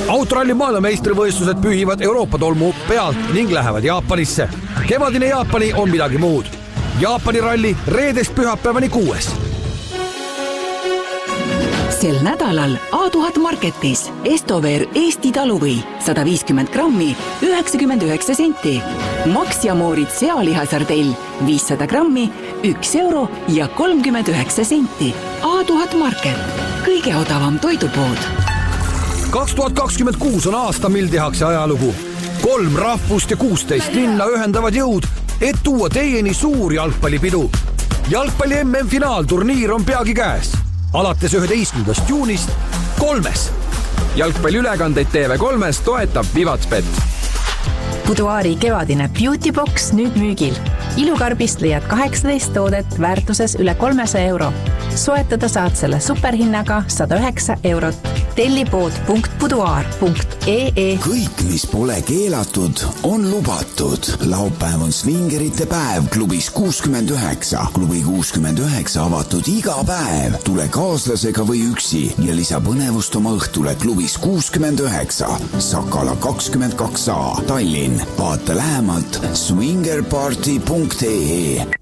Autoralli maailmameistrivõistlused pühivad Euroopa tolmu pealt ning lähevad Jaapanisse. Kevadine Jaapani on midagi muud. Jaapani ralli reedest pühapäevani 6. Sel nädalal A1000 Marketis Estover Eesti taluvõi 150 grammi 99 senti. Max ja Moorid sealihasardell 500 grammi 1 euro ja 39 senti. A1000 Market, kõige odavam toidupood. 2026 on aasta, mil tehakse ajalugu. 3 rahvust ja 16 linna ühendavad jõud, et tuua teieni suur jalgpallipidu. Jalgpalli MM-finaalturniir on peagi käes. Alates 11. juunist 3. Jalgpalliülekandeid TV3-s toetab Vivatspet. Buduaari kevadine Beauty Box nüüd müügil. Ilukarbist leiad 18 toodet väärtuses üle 300 euro. Soetada saad selle superhinnaga 109 eurot. tellipood.buduaar.ee. Kõik, mis pole keelatud, on lubatud. Laupäev on svingerite päev klubis 69. Klubi 69 avatud iga päev. Tule kaaslasega või üksi ja lisa põnevust oma õhtule klubis 69. Sakala 22A, Tallinn. Vaata lähemalt swingerparty.ee.